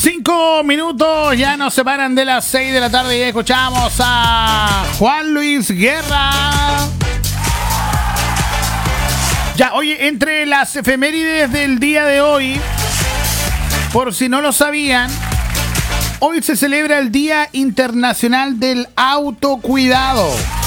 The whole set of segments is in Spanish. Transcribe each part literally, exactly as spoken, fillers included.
Cinco minutos ya nos separan de las seis de la tarde y escuchamos a Juan Luis Guerra. Ya, oye, entre las efemérides del día de hoy, por si no lo sabían, hoy se celebra el Día Internacional del Autocuidado.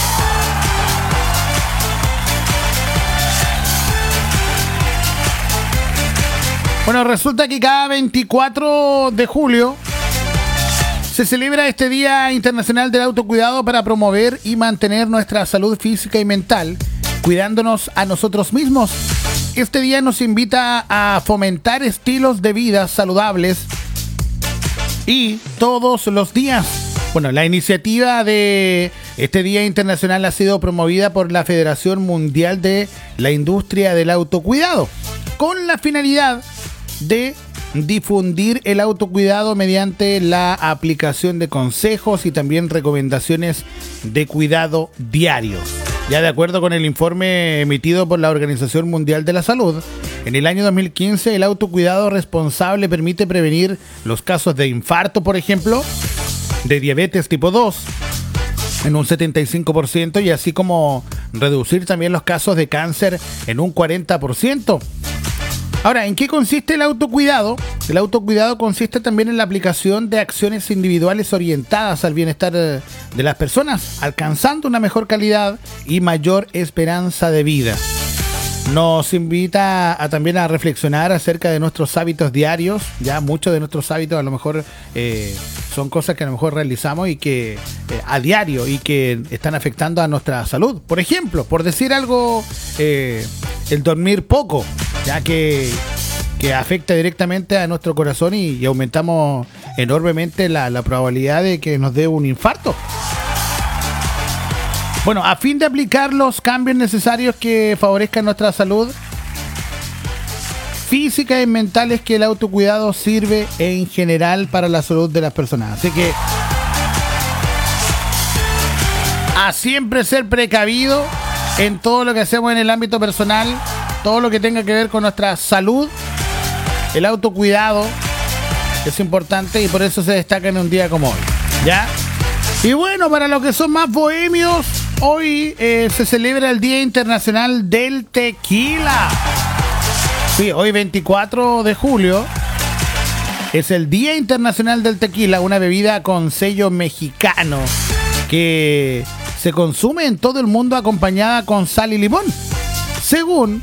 Bueno, resulta que cada veinticuatro de julio se celebra este Día Internacional del Autocuidado para promover y mantener nuestra salud física y mental, cuidándonos a nosotros mismos. Este día nos invita a fomentar estilos de vida saludables y todos los días. Bueno, la iniciativa de este Día Internacional ha sido promovida por la Federación Mundial de la Industria del Autocuidado, con la finalidad de difundir el autocuidado mediante la aplicación de consejos y también recomendaciones de cuidado diario. Ya de acuerdo con el informe emitido por la Organización Mundial de la Salud, en el año dos mil quince el autocuidado responsable permite prevenir los casos de infarto, por ejemplo, de diabetes tipo dos en un setenta y cinco por ciento y así como reducir también los casos de cáncer en un cuarenta por ciento. Ahora, ¿en qué consiste el autocuidado? El autocuidado consiste también en la aplicación de acciones individuales orientadas al bienestar de las personas, alcanzando una mejor calidad y mayor esperanza de vida. Nos invita a también a reflexionar acerca de nuestros hábitos diarios. Ya muchos de nuestros hábitos a lo mejor eh, son cosas que a lo mejor realizamos y que eh, a diario y que están afectando a nuestra salud. Por ejemplo, por decir algo, eh, el dormir poco, ya que, que afecta directamente a nuestro corazón y, y aumentamos enormemente la, la probabilidad de que nos dé un infarto. Bueno, a fin de aplicar los cambios necesarios que favorezcan nuestra salud física y mental, es que el autocuidado sirve en general para la salud de las personas. Así que a siempre ser precavido en todo lo que hacemos en el ámbito personal, todo lo que tenga que ver con nuestra salud. El autocuidado es importante y por eso se destaca en un día como hoy, ¿ya? Y bueno, para los que son más bohemios, hoy eh, se celebra el Día Internacional del Tequila. Sí, hoy veinticuatro de julio es el Día Internacional del Tequila, una bebida con sello mexicano que se consume en todo el mundo acompañada con sal y limón. Según,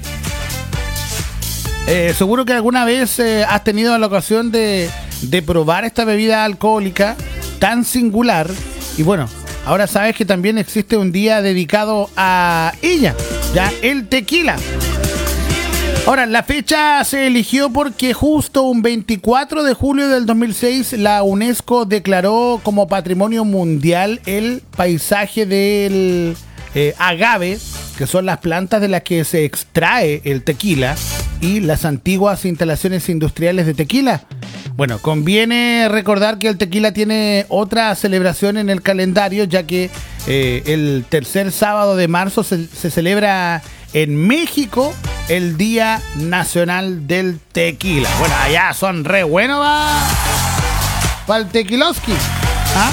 eh, seguro que alguna vez eh, has tenido la ocasión de, de probar esta bebida alcohólica tan singular. Y bueno, ahora sabes que también existe un día dedicado a ella, ya, el tequila. Ahora, la fecha se eligió porque justo un veinticuatro de julio del dos mil seis la UNESCO declaró como Patrimonio Mundial el paisaje del eh, agave, que son las plantas de las que se extrae el tequila, y las antiguas instalaciones industriales de tequila. Bueno, conviene recordar que el tequila tiene otra celebración en el calendario, ya que eh, el tercer sábado de marzo se, se celebra en México el Día Nacional del Tequila. Bueno, allá son re buenos va para el tequiloski. ¿Ah?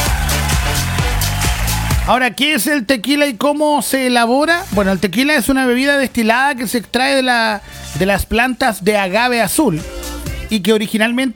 Ahora, ¿qué es el tequila y cómo se elabora? Bueno, el tequila es una bebida destilada que se extrae de, la, de las plantas de agave azul y que originalmente